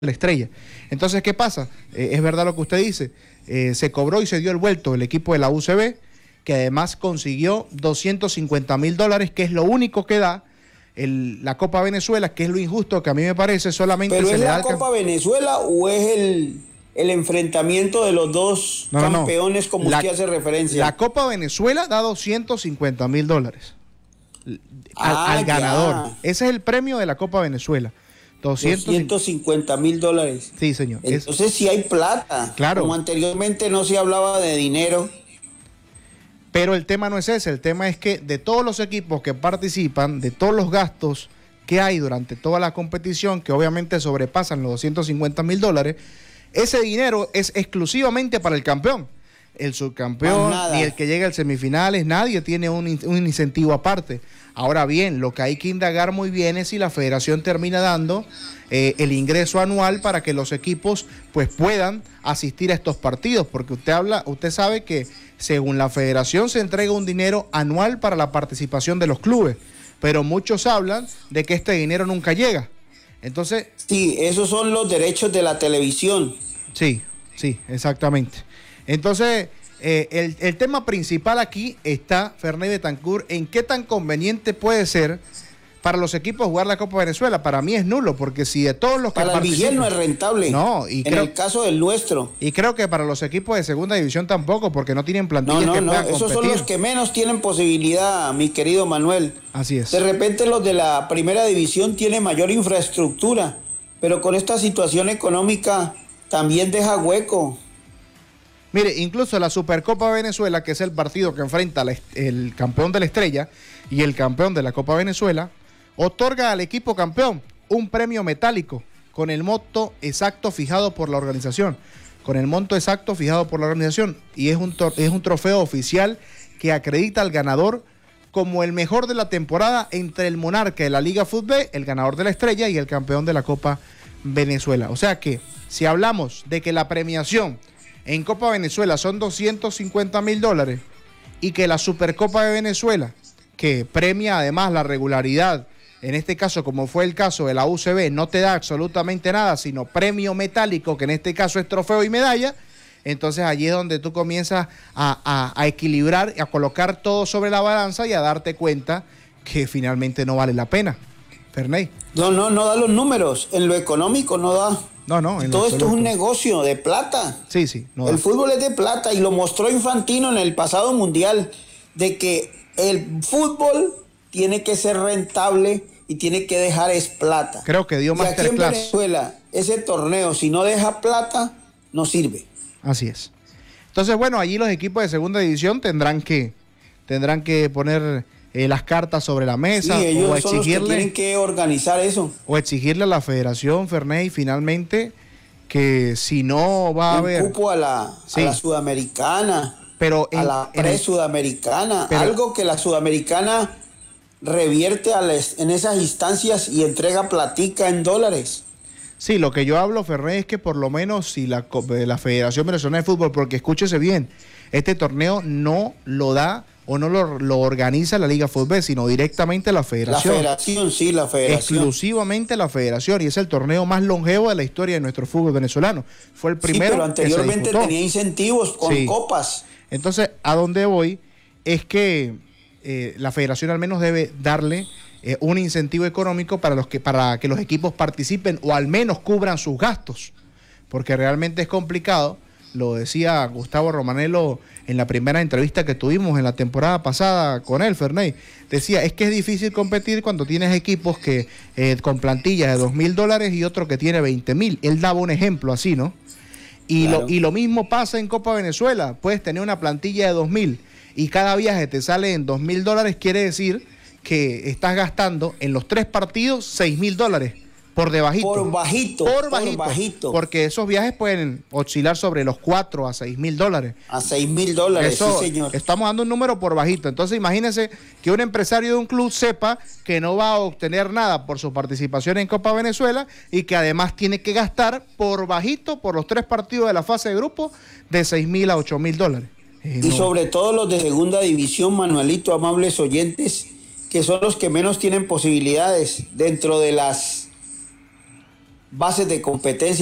la Estrella. Entonces, ¿qué pasa? Es verdad lo que usted dice. Se cobró y se dio el vuelto el equipo de la UCB, que además consiguió $250,000, que es lo único que da la Copa Venezuela, que es lo injusto que a mí me parece. Solamente ¿Pero se es le da la Copa Venezuela o es el enfrentamiento de los dos campeones, como usted hace referencia? La Copa Venezuela da $250,000 al ganador. Ese es el premio de la Copa Venezuela. $250,000. Sí, señor. Entonces sí hay plata. Claro. Como anteriormente no se hablaba de dinero. Pero el tema no es ese. El tema es que de todos los equipos que participan, de todos los gastos que hay durante toda la competición, que obviamente sobrepasan los $250,000, ese dinero es exclusivamente para el campeón. El subcampeón ni el que llega al semifinales, nadie tiene un incentivo aparte. Ahora bien, lo que hay que indagar muy bien es si la federación termina dando el ingreso anual para que los equipos pues puedan asistir a estos partidos, porque usted sabe que según la federación se entrega un dinero anual para la participación de los clubes, pero muchos hablan de que este dinero nunca llega. Entonces, sí, esos son los derechos de la televisión. Sí, exactamente. Entonces, el tema principal aquí está, Ferney Betancourt, en qué tan conveniente puede ser para los equipos jugar la Copa Venezuela. Para mí es nulo, porque si de todos los que para participan... Para el Villel no es rentable, el caso del nuestro. Y creo que para los equipos de segunda división tampoco, porque no tienen plantillas que puedan competir. Esos son los que menos tienen posibilidad, mi querido Manuel. Así es. De repente los de la primera división tienen mayor infraestructura, pero con esta situación económica también deja hueco. Mire, incluso la Supercopa Venezuela, que es el partido que enfrenta el campeón de la Estrella y el campeón de la Copa Venezuela, otorga al equipo campeón un premio metálico con el monto exacto fijado por la organización. Y es un trofeo oficial que acredita al ganador como el mejor de la temporada entre el monarca de la Liga Fútbol, el ganador de la Estrella y el campeón de la Copa Venezuela. O sea que, si hablamos de que la premiación en Copa Venezuela son $250,000 y que la Supercopa de Venezuela, que premia además la regularidad, en este caso como fue el caso de la UCB, no te da absolutamente nada, sino premio metálico, que en este caso es trofeo y medalla, entonces allí es donde tú comienzas a equilibrar, a colocar todo sobre la balanza y a darte cuenta que finalmente no vale la pena. Ferney. No da los números, en lo económico no da. Todo esto es un negocio de plata. Sí. El fútbol es de plata y lo mostró Infantino en el pasado mundial, de que el fútbol tiene que ser rentable y tiene que dejar es plata. Creo que dio masterclass. Y aquí en Venezuela, ese torneo, si no deja plata, no sirve. Así es. Entonces, bueno, allí los equipos de segunda división tendrán que poner las cartas sobre la mesa, sí, ellos o exigirle, son los que tienen que organizar eso. O exigirle a la federación, Ferney, finalmente, que si no va a haber cupo a la sudamericana, a la pre-sudamericana, algo que la sudamericana revierte en esas instancias y entrega platica en dólares. Sí, lo que yo hablo, Ferney, es que por lo menos si la Federación Venezolana de Fútbol, porque escúchese bien, este torneo no lo da o no lo organiza la Liga Fútbol, sino directamente la federación. La federación. Exclusivamente la federación, y es el torneo más longevo de la historia de nuestro fútbol venezolano. Fue el primero. Pero anteriormente tenía incentivos con copas. Entonces, a donde voy es que la federación al menos debe darle un incentivo económico para que los equipos participen o al menos cubran sus gastos, porque realmente es complicado. Lo decía Gustavo Romanello en la primera entrevista que tuvimos en la temporada pasada con él, Ferney. Decía, es que es difícil competir cuando tienes equipos que con plantillas de $2,000 y otro que tiene 20,000. Él daba un ejemplo así, ¿no? Claro. Y lo mismo pasa en Copa Venezuela. Puedes tener una plantilla de 2,000 y cada viaje te sale en $2,000, quiere decir que estás gastando en los 3 partidos $6,000. Por bajito. Porque esos viajes pueden oscilar sobre los $4,000 a $6,000. A $6,000, sí, señor. Estamos dando un número por bajito. Entonces, imagínense que un empresario de un club sepa que no va a obtener nada por su participación en Copa Venezuela y que además tiene que gastar por bajito por los 3 partidos de la fase de grupo de $6,000 a $8,000. Y sobre todo los de segunda división, Manuelito, amables oyentes, que son los que menos tienen posibilidades dentro de las bases de competencia